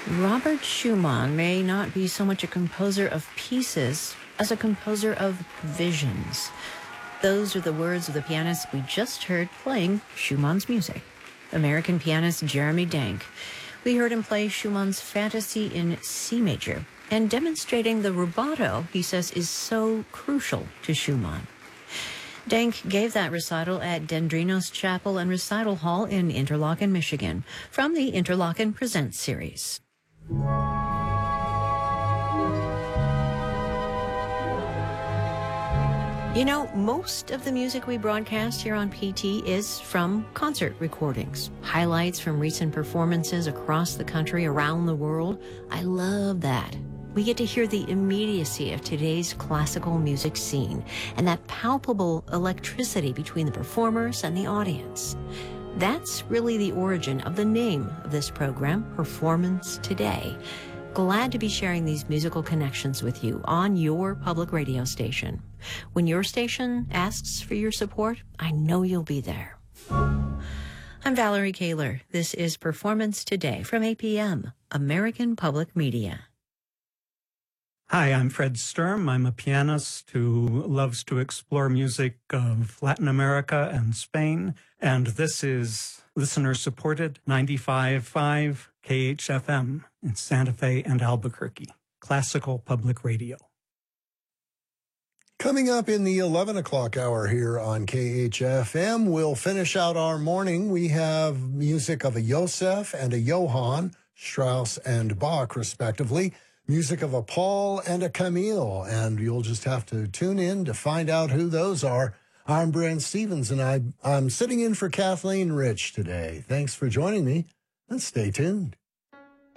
Robert Schumann may not be so much a composer of pieces as a composer of visions. Those are the words of the pianist we just heard playing Schumann's music, American pianist Jeremy Denk. We heard him play Schumann's Fantasy in C major, and demonstrating the rubato he says is so crucial to Schumann. Denk gave that recital at Dendrinos Chapel and Recital Hall in Interlochen, Michigan, from the Interlochen Presents series. You know, most of the music we broadcast here on PT is from concert recordings, highlights from recent performances across the country, around the world. I love that. We get to hear the immediacy of today's classical music scene and that palpable electricity between the performers and the audience. That's really the origin of the name of this program, Performance Today. Glad to be sharing these musical connections with you on your public radio station. When your station asks for your support, I know you'll be there. I'm Valerie Kaler. This is Performance Today from APM, American Public Media. Hi, I'm Fred Sturm. I'm a pianist who loves to explore music of Latin America and Spain. And this is listener-supported 95.5 KHFM in Santa Fe and Albuquerque, classical public radio. Coming up in the 11 o'clock hour here on KHFM, we'll finish out our morning. We have music of a Joseph and a Johann, Strauss and Bach, respectively. Music of a Paul and a Camille, and you'll just have to tune in to find out who those are. I'm Brent Stevens, and I'm sitting in for Kathleen Rich today. Thanks for joining me, and stay tuned.